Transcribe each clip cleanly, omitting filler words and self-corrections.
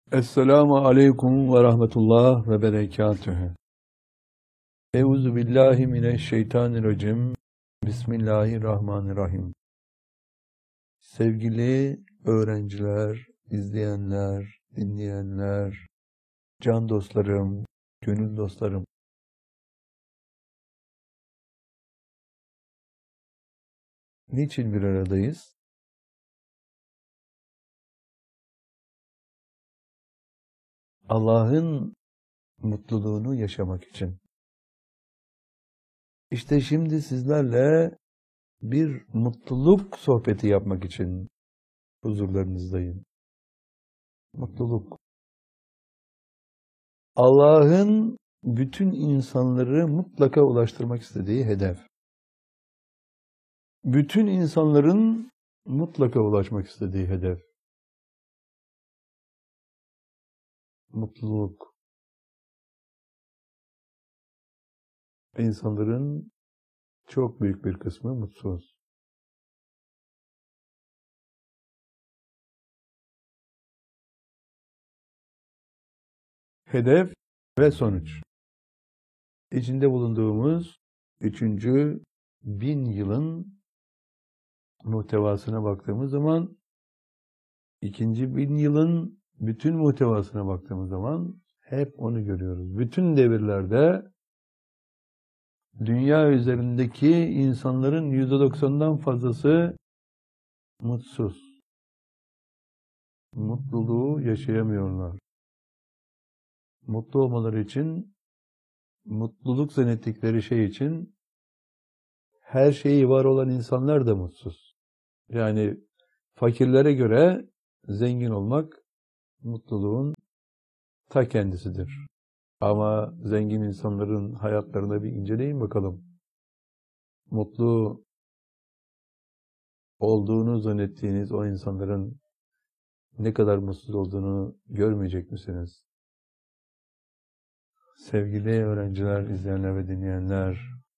Esselamu aleyküm ve rahmetullah ve berekatühü. Euzu billahi mineşşeytanirracim. Bismillahirrahmanirrahim. Sevgili öğrenciler, izleyenler, dinleyenler, can dostlarım, gönül dostlarım. Niçin bir aradayız? Allah'ın mutluluğunu yaşamak için. İşte şimdi sizlerle bir mutluluk sohbeti yapmak için huzurlarınızdayım. Mutluluk. Allah'ın bütün insanları mutlaka ulaştırmak istediği hedef. Bütün insanların mutlaka ulaşmak istediği hedef. Mutluluk. İnsanların çok büyük bir kısmı mutsuz. Hedef ve sonuç. İçinde bulunduğumuz 3. 1000 yılın muhtevasına baktığımız zaman, 2. 1000 yılın bütün muhtevasına baktığımız zaman hep onu görüyoruz. Bütün devirlerde dünya üzerindeki insanların %90'dan fazlası mutsuz. Mutluluğu yaşayamıyorlar. Mutlu olmaları için, mutluluk zannettikleri şey için her şeyi var olan insanlar da mutsuz. Yani fakirlere göre zengin olmak mutluluğun ta kendisidir. Ama zengin insanların hayatlarına bir inceleyin bakalım. Mutlu olduğunu zannettiğiniz o insanların ne kadar mutsuz olduğunu görmeyecek misiniz? Sevgili öğrenciler, izleyenler ve dinleyenler,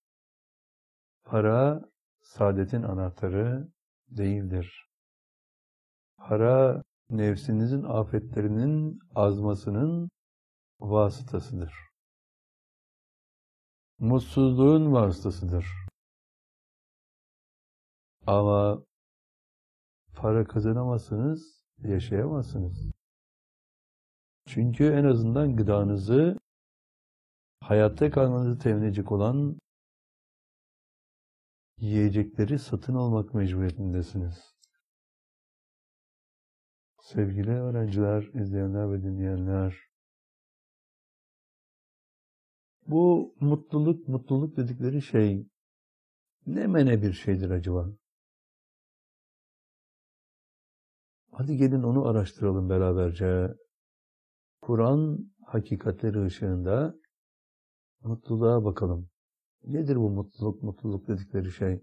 para saadetin anahtarı değildir. Para nefsinizin afetlerinin azmasının vasıtasıdır. Mutsuzluğun vasıtasıdır. Ama para kazanamazsınız, yaşayamazsınız. Çünkü en azından gıdanızı, hayatta kalmanızı temin edecek olan yiyecekleri satın almak mecburiyetindesiniz. Sevgili öğrenciler, izleyenler ve dinleyenler, bu mutluluk dedikleri şey ne mene bir şeydir acaba? Hadi gelin onu araştıralım beraberce. Kur'an hakikatleri ışığında mutluluğa bakalım. Nedir bu mutluluk dedikleri şey?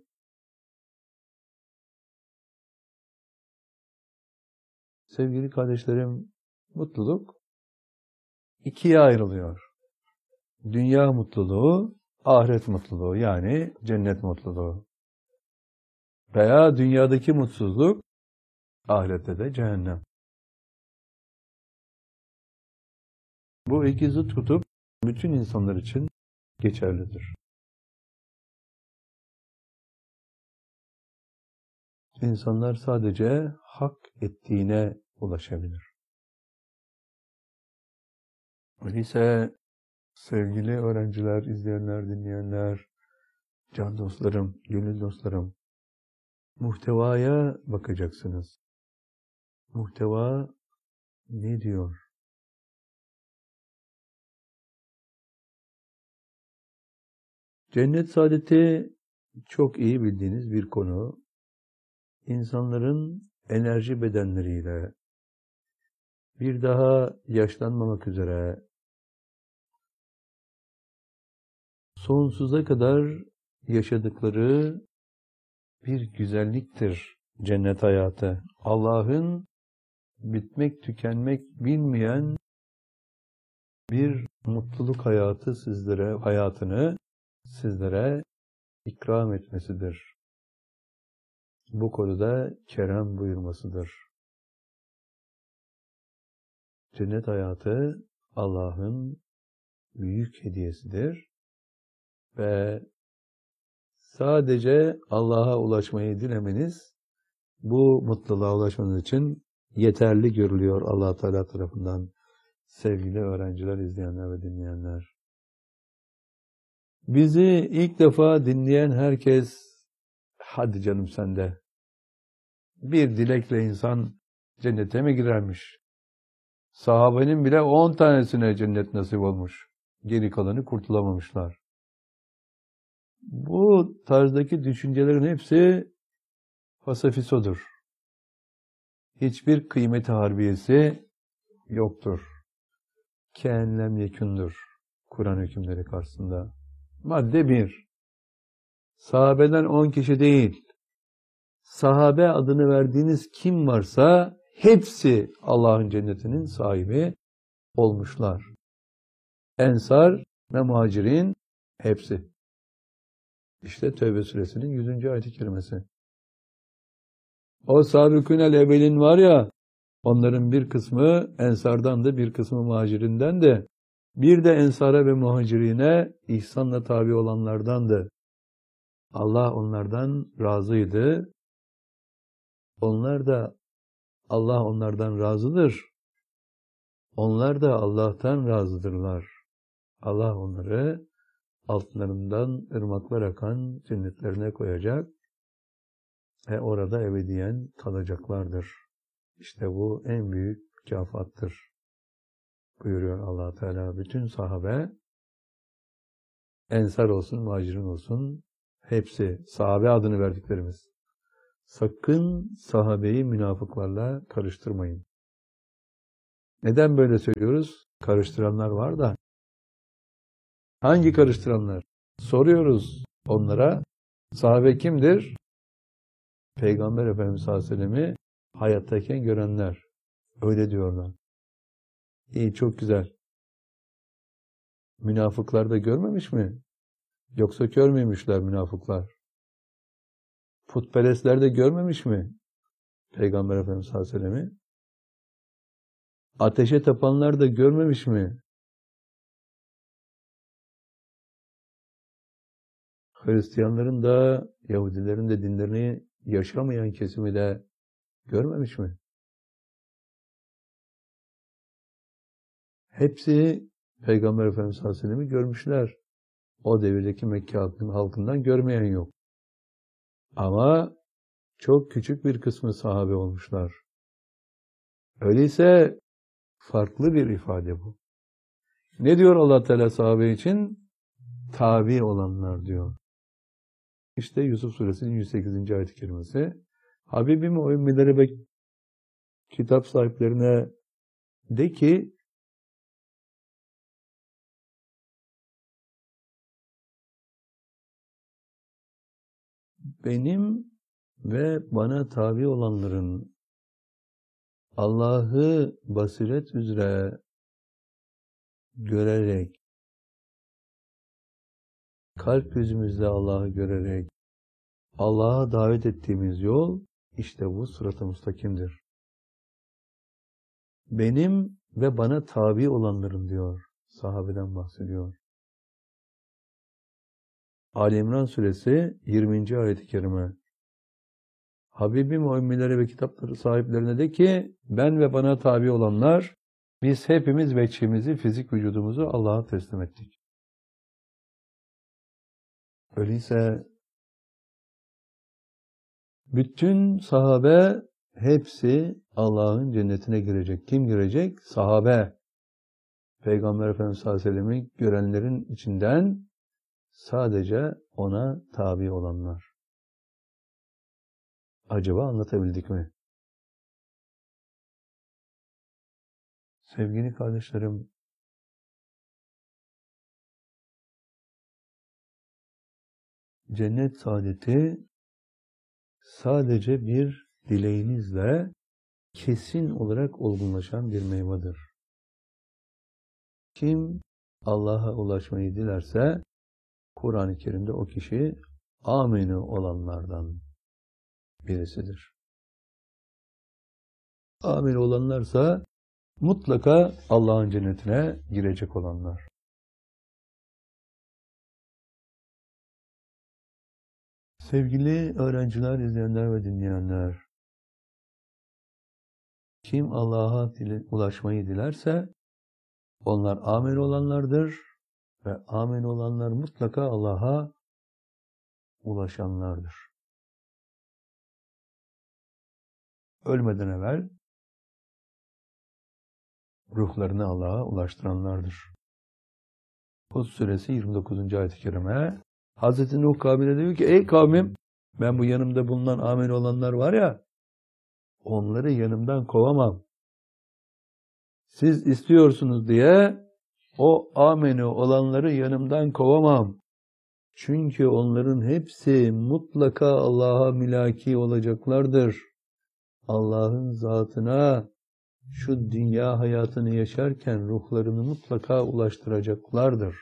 Sevgili kardeşlerim, mutluluk ikiye ayrılıyor. Dünya mutluluğu, ahiret mutluluğu, yani cennet mutluluğu. Veya dünyadaki mutsuzluk, ahirette de cehennem. Bu iki zıt kutup bütün insanlar için geçerlidir. İnsanlar sadece hak ettiğine ulaşabilir. Öyleyse sevgili öğrenciler, izleyenler, dinleyenler, can dostlarım, gönül dostlarım, muhtevaya bakacaksınız. Muhteva ne diyor? Cennet saadeti çok iyi bildiğiniz bir konu. İnsanların enerji bedenleriyle bir daha yaşlanmamak üzere sonsuza kadar yaşadıkları bir güzelliktir cennet hayatı. Allah'ın bitmek tükenmek bilmeyen bir mutluluk hayatını sizlere ikram etmesidir. Bu konuda kerem buyurmasıdır. Cennet hayatı Allah'ın büyük hediyesidir ve sadece Allah'a ulaşmayı dilemeniz bu mutluluğa ulaşmanız için yeterli görülüyor Allah Teala tarafından. Sevgili öğrenciler, izleyenler ve dinleyenler. Bizi ilk defa dinleyen herkes, hadi canım sen de, bir dilekle insan cennete mi girermiş? Sahabenin bile 10 tanesine cennet nasip olmuş. Geri kalanı kurtulamamışlar. Bu tarzdaki düşüncelerin hepsi fasafisodur. Hiçbir kıymeti harbiyesi yoktur. Kâenlem yekûndur. Kur'an hükümleri karşısında. Madde 1. Sahabeden 10 kişi değil. Sahabe adını verdiğiniz kim varsa hepsi Allah'ın cennetinin sahibi olmuşlar. Ensar ve muhacirin hepsi. İşte Tevbe suresinin 100. ayet-i kerimesi. O sabikûnel evvelin var ya, onların bir kısmı ensardan da bir kısmı muhacirinden de, bir de ensara ve muhacirine ihsanla tabi olanlardandı. Allah onlardan razıydı. Allah onlardan razıdır. Onlar da Allah'tan razıdırlar. Allah onları altlarından ırmaklar akan cennetlerine koyacak ve orada ebediyen kalacaklardır. İşte bu en büyük mükafattır buyuruyor Allah Teala. Bütün sahabe, ensar olsun, muhacirin olsun, hepsi sahabe adını verdiklerimiz. Sakın sahabeyi münafıklarla karıştırmayın. Neden böyle söylüyoruz? Karıştıranlar var da. Hangi karıştıranlar? Soruyoruz onlara. Sahabe kimdir? Peygamber Efendimiz sallallahu aleyhi ve sellem'i hayattayken görenler. Öyle diyorlar. İyi, çok güzel. Münafıklar da görmemiş mi? Yoksa kör müymüşler münafıklar? Putperestler de görmemiş mi Peygamber Efendimiz sallallahu aleyhi ve sellem'i? Ateşe tapanlar da görmemiş mi? Hristiyanların da, Yahudilerin de dinlerini yaşamayan kesimi de görmemiş mi? Hepsi Peygamber Efendimiz sallallahu aleyhi ve sellem'i görmüşler. O devirdeki Mekke halkından görmeyen yok. Ama çok küçük bir kısmı sahabe olmuşlar. Öyleyse farklı bir ifade bu. Ne diyor Allah Teala sahabe için? Tabi olanlar diyor. İşte Yusuf Suresinin 108. ayet-i kerimesi. Habibim o ümmilere ve kitap sahiplerine de ki, benim ve bana tabi olanların Allah'ı basiret üzere görerek, kalp yüzümüzde Allah'ı görerek, Allah'a davet ettiğimiz yol, işte bu sırat-ı müstakimdir. Benim ve bana tabi olanların diyor, sahabeden bahsediyor. Ali İmran Suresi 20. ayet-i kerime. Habibim o ümmilere ve kitapları sahiplerine de ki, ben ve bana tabi olanlar, biz hepimiz veçhimizi, fizik vücudumuzu Allah'a teslim ettik. Öyleyse bütün sahabe hepsi Allah'ın cennetine girecek. Kim girecek? Sahabe. Peygamber Efendimiz sallallahu aleyhi ve sellem'i görenlerin içinden sadece ona tabi olanlar. Acaba anlatabildik mi? Sevgili kardeşlerim, cennet saadeti sadece bir dileğinizle kesin olarak olgunlaşan bir meyvedir. Kim Allah'a ulaşmayı dilerse, Kur'an-ı Kerim'de o kişi aminu olanlardan birisidir. Amin olanlarsa mutlaka Allah'ın cennetine girecek olanlar. Sevgili öğrenciler, izleyenler ve dinleyenler, kim Allah'a ulaşmayı dilerse onlar amin olanlardır ve amin olanlar mutlaka Allah'a ulaşanlardır. Ölmeden evvel ruhlarını Allah'a ulaştıranlardır. Hud suresi 29. ayet-i kerime. Hazreti Nuh kavmine diyor ki, ey kavmim, ben bu yanımda bulunan amin olanlar var ya, onları yanımdan kovamam. Siz istiyorsunuz diye o ameni olanları yanımdan kovamam. Çünkü onların hepsi mutlaka Allah'a mülaki olacaklardır. Allah'ın zatına şu dünya hayatını yaşarken ruhlarını mutlaka ulaştıracaklardır.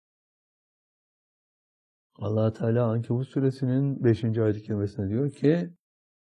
Allah Teala Ankebut suresinin 5. ayet-i kerimesinde diyor ki,